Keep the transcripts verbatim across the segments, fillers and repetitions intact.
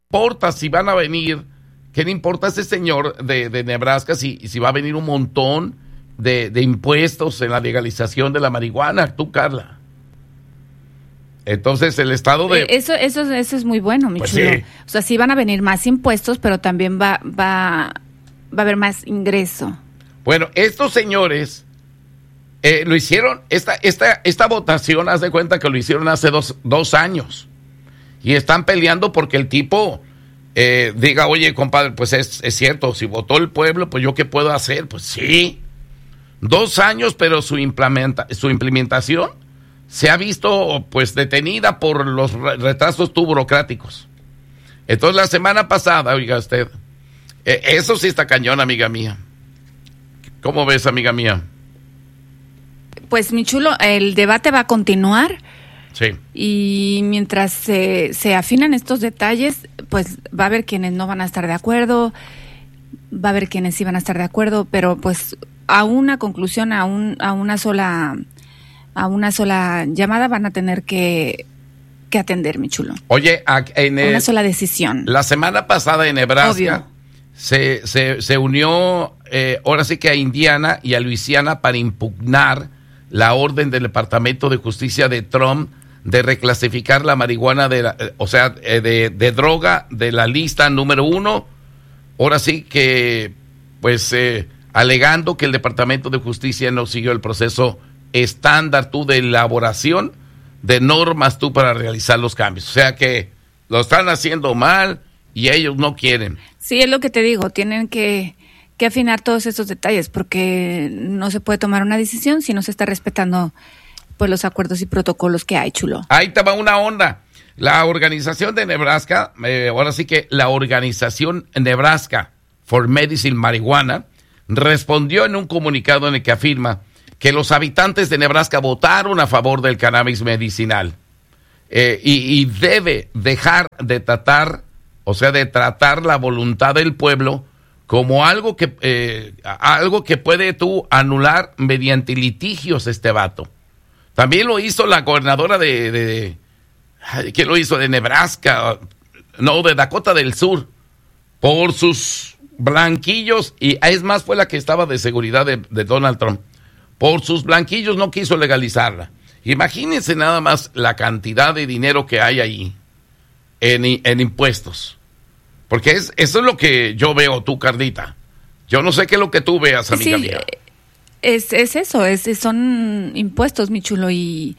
importa si van a venir, ¿qué le importa a ese señor de, de Nebraska si, si va a venir un montón de, de impuestos en la legalización de la marihuana? Tú, Carla. Entonces el estado de... Eso eso, eso es muy bueno, mi pues chulo. Sí. O sea, sí van a venir más impuestos, pero también va, va, va a haber más ingreso. Bueno, estos señores eh, lo hicieron, esta, esta, esta votación, haz de cuenta que lo hicieron hace dos, dos años. Y están peleando porque el tipo eh, diga, oye, compadre, pues es, es cierto, si votó el pueblo, pues yo qué puedo hacer. Pues sí, dos años, pero su, implementa, su implementación se ha visto pues detenida por los retrasos burocráticos. Entonces la semana pasada, oiga usted, eh, eso sí está cañón, amiga mía. ¿Cómo ves, amiga mía? Pues, mi chulo, el debate va a continuar. Sí. Y mientras se, se afinan estos detalles, pues va a haber quienes no van a estar de acuerdo, va a haber quienes sí van a estar de acuerdo, pero pues a una conclusión, a, un, a una sola... a una sola llamada van a tener que, que atender, mi chulo. Oye, en el, una sola decisión. La semana pasada en Nebraska se, se, se unió, eh, ahora sí que a Indiana y a Luisiana para impugnar la orden del Departamento de Justicia de Trump de reclasificar la marihuana, de la, o sea, de, de droga de la lista número uno. Ahora sí que, pues, eh, alegando que el Departamento de Justicia no siguió el proceso estándar tú de elaboración de normas tú para realizar los cambios. O sea que lo están haciendo mal y ellos no quieren. Sí, es lo que te digo, tienen que, que afinar todos esos detalles porque no se puede tomar una decisión si no se está respetando pues los acuerdos y protocolos que hay, chulo. Ahí te va una onda. La organización de Nebraska, eh, ahora sí que la organización Nebraska for Medicine Marijuana respondió en un comunicado en el que afirma que los habitantes de Nebraska votaron a favor del cannabis medicinal eh, y, y debe dejar de tratar, o sea, de tratar la voluntad del pueblo como algo que eh, algo que puede tú anular mediante litigios este vato. También lo hizo la gobernadora de, de, de ¿qué lo hizo? De Nebraska, no, de Dakota del Sur, por sus blanquillos, y es más, fue la que estaba de seguridad de, de Donald Trump. Por sus blanquillos no quiso legalizarla. Imagínense nada más la cantidad de dinero que hay ahí en, en impuestos. Porque es, eso es lo que yo veo, tú, Cardita. Yo no sé qué es lo que tú veas, amiga sí, mía. Es, es eso, es, son impuestos, mi chulo, y,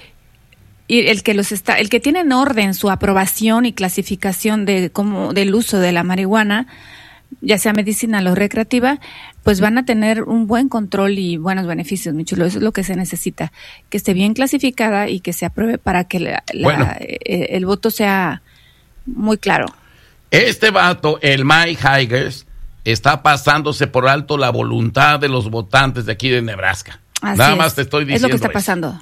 y el que los está, el que tiene en orden su aprobación y clasificación de como del uso de la marihuana, ya sea medicinal o recreativa, pues van a tener un buen control y buenos beneficios, mi chulo. Eso es lo que se necesita, que esté bien clasificada y que se apruebe para que la, la, bueno, eh, el voto sea muy claro. Este vato, el Mike Higers, está pasándose por alto la voluntad de los votantes de aquí de Nebraska. Así Nada es. más te estoy diciendo. Es lo que está eso. pasando.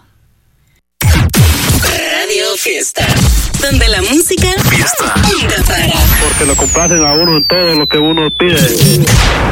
Radio Fiesta, donde la música fiesta nunca para. Porque lo complacen a uno en todo lo que uno pide.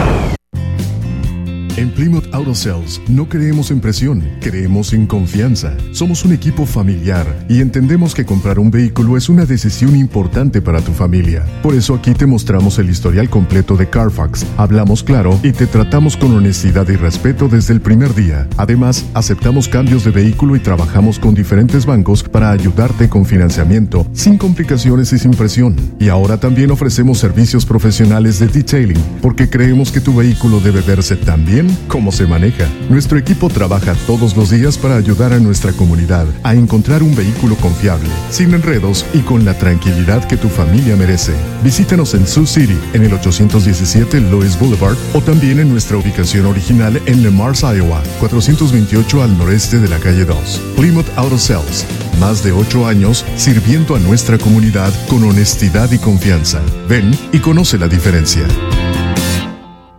En Plymouth Auto Sales no creemos en presión, creemos en confianza. Somos un equipo familiar y entendemos que comprar un vehículo es una decisión importante para tu familia. Por eso aquí te mostramos el historial completo de Carfax, hablamos claro y te tratamos con honestidad y respeto desde el primer día. Además, aceptamos cambios de vehículo y trabajamos con diferentes bancos para ayudarte con financiamiento, sin complicaciones y sin presión. Y ahora también ofrecemos servicios profesionales de detailing, porque creemos que tu vehículo debe verse tan bien como se maneja. Nuestro equipo trabaja todos los días para ayudar a nuestra comunidad a encontrar un vehículo confiable, sin enredos y con la tranquilidad que tu familia merece. Visítanos en Sioux City, en el ochocientos diecisiete Lois Boulevard, o también en nuestra ubicación original en Le Mars, Iowa, cuatrocientos veintiocho al noreste de la calle dos. Plymouth Auto Sales, más de ocho años sirviendo a nuestra comunidad con honestidad y confianza. Ven y conoce la diferencia.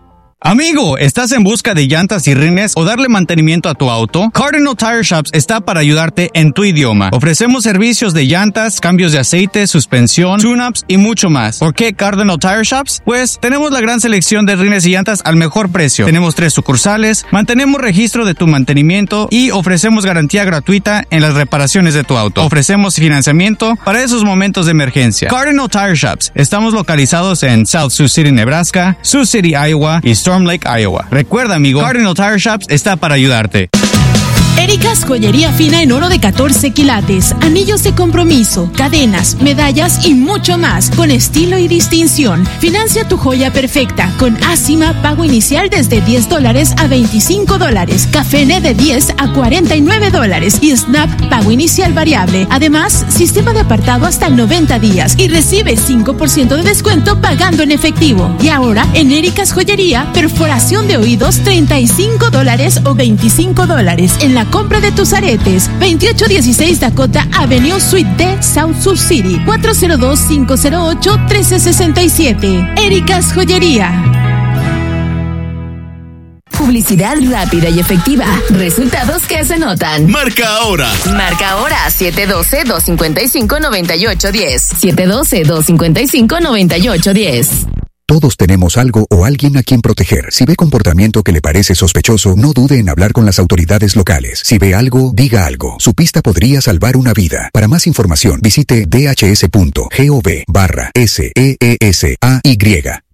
Amigo, ¿estás en busca de llantas y rines o darle mantenimiento a tu auto? Cardinal Tire Shops está para ayudarte en tu idioma. Ofrecemos servicios de llantas, cambios de aceite, suspensión, tune-ups y mucho más. ¿Por qué Cardinal Tire Shops? Pues tenemos la gran selección de rines y llantas al mejor precio. Tenemos tres sucursales, mantenemos registro de tu mantenimiento y ofrecemos garantía gratuita en las reparaciones de tu auto. Ofrecemos financiamiento para esos momentos de emergencia. Cardinal Tire Shops. Estamos localizados en South Sioux City, Nebraska, Sioux City, Iowa y Storm Lake, Iowa. Recuerda, amigo, Cardinal Tire Shops está para ayudarte. Erika's Joyería Fina en oro de catorce quilates, anillos de compromiso, cadenas, medallas y mucho más, con estilo y distinción. Financia tu joya perfecta con Acima, pago inicial desde diez dólares a veinticinco dólares, Cafene de diez a cuarenta y nueve dólares y Snap, pago inicial variable. Además, sistema de apartado hasta noventa días y recibe cinco por ciento de descuento pagando en efectivo. Y ahora, en Erika's Joyería, perforación de oídos treinta y cinco dólares o veinticinco dólares en la compra de tus aretes. veintiocho dieciséis Dakota Avenue Suite D, South Sioux City, cuatro cero dos, cinco cero ocho, uno tres seis siete. Erika's Joyería. Publicidad rápida y efectiva. Resultados que se notan. Marca ahora. Marca ahora siete uno dos, dos cinco cinco, nueve ocho uno cero. siete uno dos, dos cinco cinco, nueve ocho uno cero. Todos tenemos algo o alguien a quien proteger. Si ve comportamiento que le parece sospechoso, no dude en hablar con las autoridades locales. Si ve algo, diga algo. Su pista podría salvar una vida. Para más información, visite dhs punto gov barra S E E S A Y.